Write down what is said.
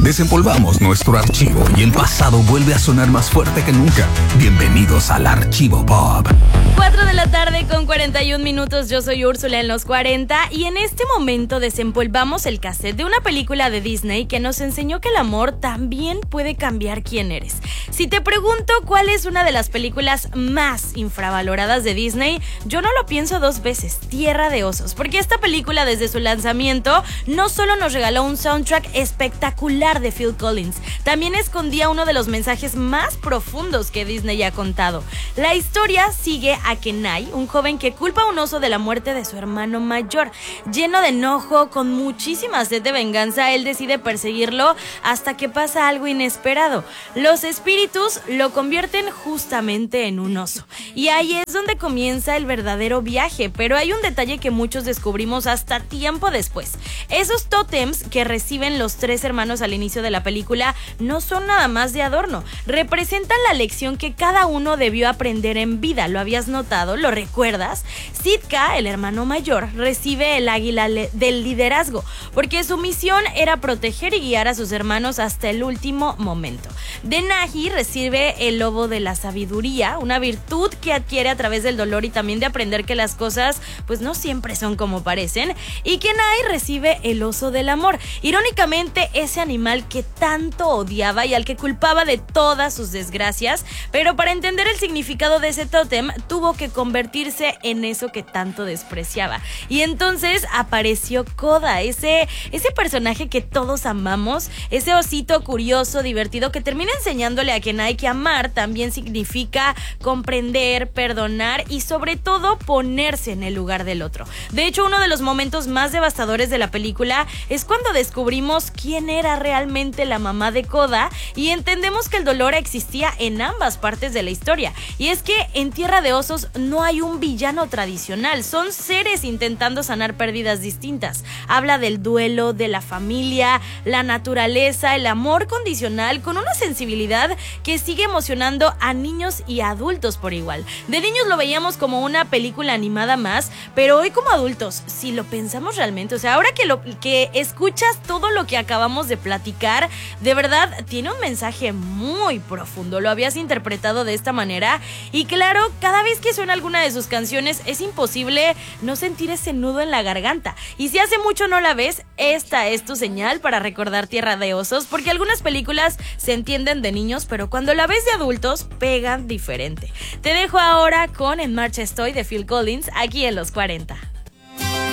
Desempolvamos nuestro archivo y el pasado vuelve a sonar más fuerte que nunca. Bienvenidos al Archivo Pop. 4 de la tarde con 41 minutos, yo soy Úrsula en los 40 y en este momento desempolvamos el cassette de una película de Disney que nos enseñó que el amor también puede cambiar quién eres. Si te pregunto cuál es una de las películas más infravaloradas de Disney, yo no lo pienso dos veces, Tierra de Osos, porque esta película desde su lanzamiento no solo nos regaló un soundtrack espectacular de Phil Collins, también escondía uno de los mensajes más profundos que Disney ha contado. La historia sigue a Kenai, un joven que culpa a un oso de la muerte de su hermano mayor. Lleno de enojo, con muchísima sed de venganza, él decide perseguirlo hasta que pasa algo inesperado. Los espíritus lo convierten justamente en un oso. Y ahí es donde comienza el verdadero viaje, pero hay un detalle que muchos descubrimos hasta tiempo después. Esos tótems que reciben los tres hermanos al inicio de la película no son nada más de adorno, representan la lección que cada uno debió aprender en vida. ¿Lo habías notado? ¿Lo recuerdas? Sitka, el hermano mayor, recibe el águila del liderazgo, porque su misión era proteger y guiar a sus hermanos hasta el último momento. Denahi recibe el lobo de la sabiduría, una virtud que adquiere a través del dolor y también de aprender que las cosas pues no siempre son como parecen. Y Kenai recibe el oso del amor, irónicamente ese animal que tanto odiaba y al que culpaba de todas sus desgracias, pero para entender el significado de ese tótem tuvo que convertirse en eso que tanto despreciaba. Y entonces apareció Koda, ese personaje que todos amamos, ese osito curioso, divertido, que termina enseñándole a Kenai que amar también significa comprender, perdonar y sobre todo ponerse en el lugar del otro. De hecho, uno de los momentos más devastadores de la película es cuando descubrimos quién era realmente la mamá de Koda y entendemos que el dolor existía en ambas partes de la historia. Y es que en Tierra de Osos no hay un villano tradicional, son seres intentando sanar pérdidas distintas. Habla del duelo, de la familia, la naturaleza, el amor condicional, con una sensibilidad que sigue emocionando a niños y adultos por igual. De niños lo veíamos como una película animada más, pero hoy como adultos, si lo pensamos realmente, o sea, ahora que escuchas todo lo que acabamos de platicar, de verdad tiene un mensaje muy profundo. ¿Lo habías interpretado de esta manera? Y claro, cada vez que suena alguna de sus canciones es imposible no sentir ese nudo en la garganta. Y si hace mucho no la ves, esta es tu señal para recordar Tierra de Osos, porque algunas películas se entienden de niños, pero cuando la ves de adultos pegan diferente. Te dejo ahora con En Marcha Estoy de Phil Collins, aquí en los 40.